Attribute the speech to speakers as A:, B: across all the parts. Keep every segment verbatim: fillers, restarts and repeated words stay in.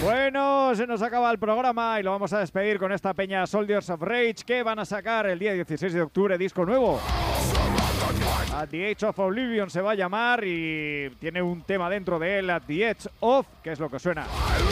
A: Bueno, se nos acaba el programa y lo vamos a despedir con esta peña Soldiers of Rage, que van a sacar el día dieciséis de octubre disco nuevo. At the Edge of Oblivion se va a llamar y tiene un tema dentro de él, At the Edge of, que es lo que suena.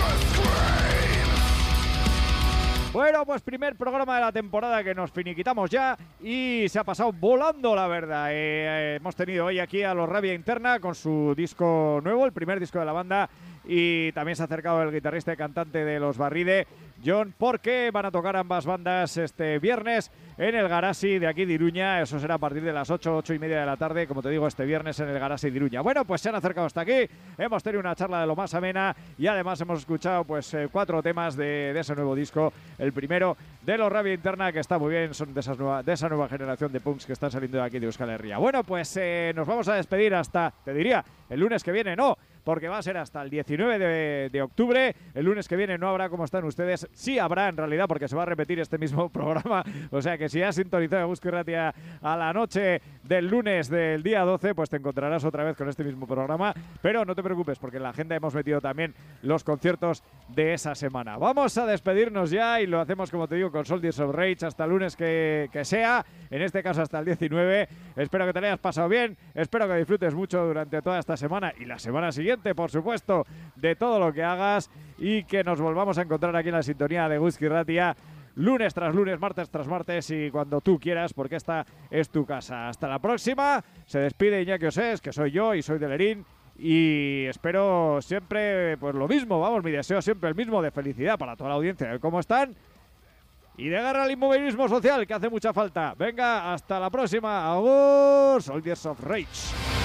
A: Bueno, pues primer programa de la temporada que nos finiquitamos ya y se ha pasado volando, la verdad. Eh, eh, hemos tenido hoy aquí a los Rabia Interna con su disco nuevo, el primer disco de la banda, y también se ha acercado el guitarrista y cantante de Los Barride, John, porque van a tocar ambas bandas este viernes en el Garasi de aquí de Iruña. Eso será a partir de las ocho, ocho y media de la tarde, como te digo, este viernes en el Garasi de Iruña. Bueno, pues se han acercado hasta aquí, hemos tenido una charla de lo más amena y además hemos escuchado pues eh, cuatro temas de, de ese nuevo disco. El primero de Los Rabia Interna, que está muy bien, son de, esas nueva, de esa nueva generación de punks que están saliendo de aquí de Euskal Herria. Bueno, pues eh, nos vamos a despedir hasta, te diría, el lunes que viene, no, porque va a ser hasta el diecinueve de, de octubre. El lunes que viene no habrá, como están ustedes. Sí habrá, en realidad, porque se va a repetir este mismo programa. O sea que si has sintonizado Euskal Irratia a la noche del lunes del día doce, pues te encontrarás otra vez con este mismo programa. Pero no te preocupes, porque en la agenda hemos metido también los conciertos de esa semana. Vamos a despedirnos ya y lo hacemos, como te digo, con Soldiers of Rage hasta el lunes que, que sea. En este caso hasta el diecinueve. Espero que te lo hayas pasado bien. Espero que disfrutes mucho durante toda esta semana y la semana siguiente, por supuesto, de todo lo que hagas, y que nos volvamos a encontrar aquí en la sintonía de Euskal Irratia lunes tras lunes, martes tras martes y cuando tú quieras, porque esta es tu casa. Hasta la próxima. Se despide Iñaki Osés, que soy yo y soy de Lerín, y espero siempre pues lo mismo, vamos, mi deseo siempre el mismo, de felicidad para toda la audiencia, de cómo están, y de guerra al inmovilismo social, que hace mucha falta. Venga, hasta la próxima. Agur, Soldiers of Rage.